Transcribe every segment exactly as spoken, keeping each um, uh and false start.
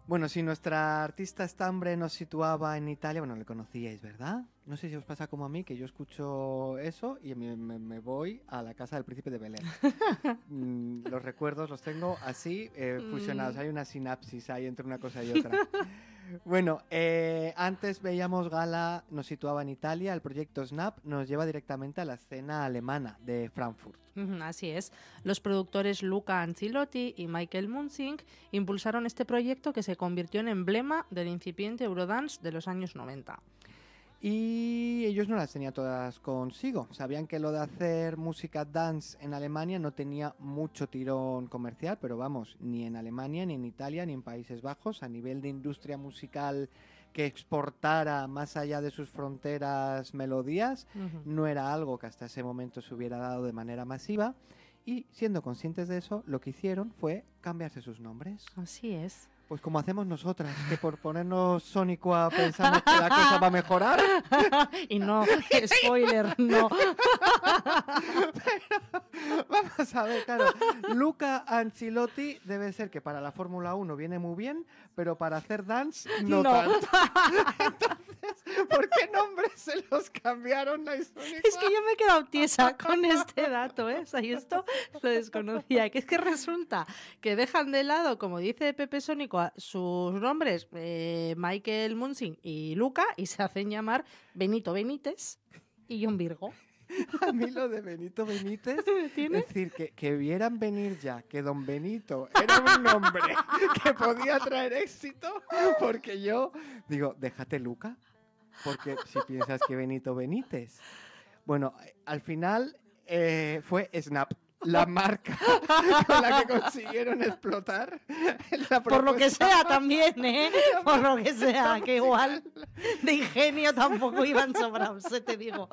Bueno, si nuestra artista estambre nos situaba en Italia, bueno, le conocíais, ¿verdad? No sé si os pasa como a mí, que yo escucho eso y me, me, me voy a la casa del príncipe de Belén. mm, los recuerdos los tengo así, eh, fusionados. Hay una sinapsis ahí entre una cosa y otra. Bueno, eh, antes veíamos Gala, nos situaba en Italia, el proyecto Snap nos lleva directamente a la escena alemana de Frankfurt. Así es. Los productores Luca Ancilotti y Michael Munzing impulsaron este proyecto que se convirtió en emblema del incipiente Eurodance de los años noventa. Y ellos no las tenían todas consigo. Sabían que lo de hacer música dance en Alemania no tenía mucho tirón comercial, pero vamos, ni en Alemania, ni en Italia, ni en Países Bajos, a nivel de industria musical que exportara más allá de sus fronteras melodías, uh-huh. no era algo que hasta ese momento se hubiera dado de manera masiva. Y siendo conscientes de eso, lo que hicieron fue cambiarse sus nombres. Así es. Pues como hacemos nosotras, que por ponernos Sónico pensamos que la cosa va a mejorar. Y no, spoiler, no. Pero, vamos a ver, claro, Luca Ancilotti debe ser que para la Fórmula uno viene muy bien, pero para hacer dance no, no. tanto. Entonces, ¿por qué nombres se los cambiaron? Es que yo me he quedado tiesa con este dato, ¿eh? O sea, yo esto lo desconocía. Que es que resulta que dejan de lado, como dice Pepe Sónico, sus nombres, eh, Michael Munzing y Luca, y se hacen llamar Benito Benítez y John Virgo. A mí lo de Benito Benítez, ¿Tiene? es decir, que, que vieran venir ya que Don Benito era un nombre que podía traer éxito, porque yo digo, déjate Luca, porque si piensas que Benito Benítez. Bueno, al final eh, fue Snap. La marca con la que consiguieron explotar la por lo que sea también, ¿eh? Por lo que sea, que igual de ingenio tampoco iban sobrados, se te digo.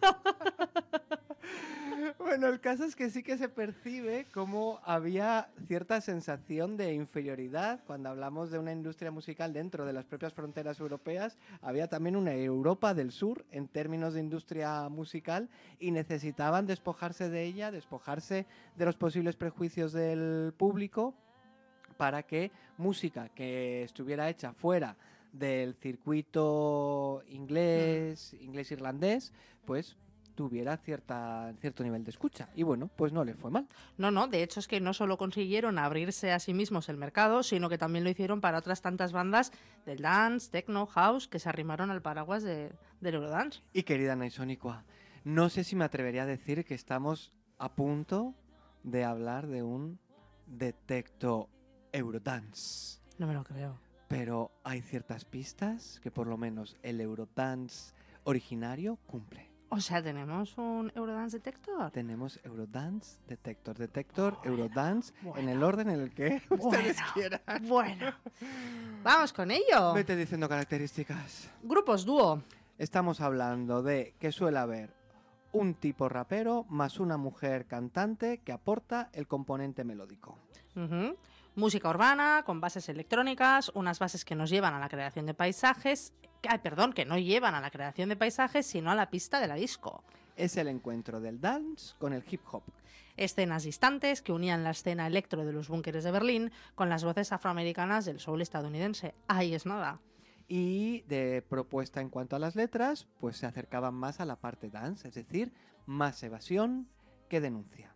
Bueno, el caso es que sí que se percibe como había cierta sensación de inferioridad cuando hablamos de una industria musical dentro de las propias fronteras europeas. Había también una Europa del Sur en términos de industria musical y necesitaban despojarse de ella, despojarse de los posibles prejuicios del público para que música que estuviera hecha fuera del circuito inglés, inglés-irlandés, pues tuviera cierta, cierto nivel de escucha. Y bueno, pues no le fue mal. No, no, de hecho es que no solo consiguieron abrirse a sí mismos el mercado, sino que también lo hicieron para otras tantas bandas del dance, techno, house, que se arrimaron al paraguas de, del Eurodance. Y querida Naisónicua, no sé si me atrevería a decir que estamos a punto de hablar de un detecto Eurodance. No me lo creo. Pero hay ciertas pistas que por lo menos el Eurodance originario cumple. O sea, ¿tenemos un Eurodance Detector? Tenemos Eurodance Detector. Detector, bueno, Eurodance, bueno, en el orden en el que bueno, ustedes quieran. Bueno, vamos con ello. Vete diciendo características. Grupos dúo. Estamos hablando de que suele haber un tipo rapero más una mujer cantante que aporta el componente melódico. Uh-huh. Música urbana, con bases electrónicas, unas bases que nos llevan a la creación de paisajes, ay, perdón, que no llevan a la creación de paisajes, sino a la pista de la disco. Es el encuentro del dance con el hip hop. Escenas distantes que unían la escena electro de los búnkeres de Berlín con las voces afroamericanas del soul estadounidense. Ahí es nada. Y de propuesta en cuanto a las letras, pues se acercaban más a la parte dance, es decir, más evasión que denuncia.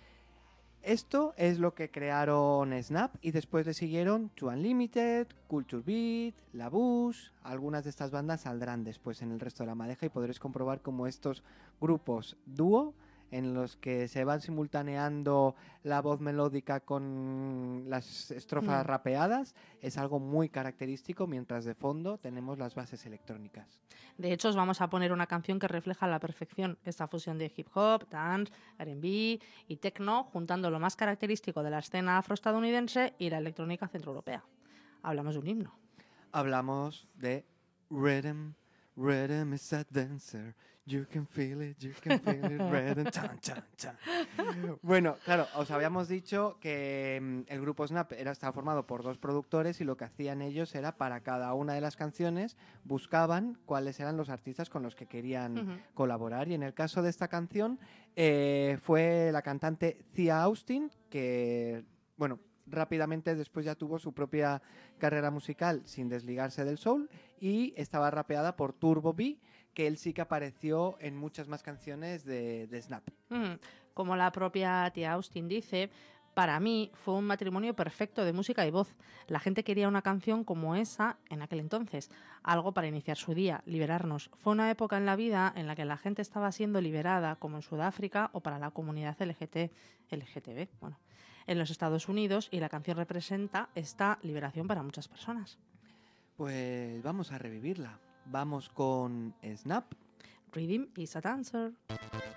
Esto es lo que crearon Snap y después le siguieron Two Unlimited, Culture Beat, La Bush. Algunas de estas bandas saldrán después en el resto de la madeja y podréis comprobar cómo estos grupos dúo en los que se van simultaneando la voz melódica con las estrofas mm. rapeadas es algo muy característico, mientras de fondo tenemos las bases electrónicas. De hecho, os vamos a poner una canción que refleja a la perfección esta fusión de hip hop, dance, R and B y techno, juntando lo más característico de la escena afroestadounidense y la electrónica centroeuropea. Hablamos de un himno. Hablamos de Rhythm. Rhythm is a dancer, you can feel it, you can feel it, rhythm, chan, chan, chan. Bueno, claro, os habíamos dicho que um, el grupo Snap era, estaba formado por dos productores y lo que hacían ellos era para cada una de las canciones buscaban cuáles eran los artistas con los que querían uh-huh. colaborar, y en el caso de esta canción eh, fue la cantante Thea Austin, que, bueno, rápidamente después ya tuvo su propia carrera musical sin desligarse del soul y estaba rapeada por Turbo B, que él sí que apareció en muchas más canciones de, de Snap. Mm, como la propia tía Austin dice, para mí fue un matrimonio perfecto de música y voz. La gente quería una canción como esa en aquel entonces, algo para iniciar su día, liberarnos. Fue una época en la vida en la que la gente estaba siendo liberada, como en Sudáfrica o para la comunidad L G T, L G T B, bueno, en los Estados Unidos, y la canción representa esta liberación para muchas personas. Pues vamos a revivirla. Vamos con Snap. Rhythm is a dancer.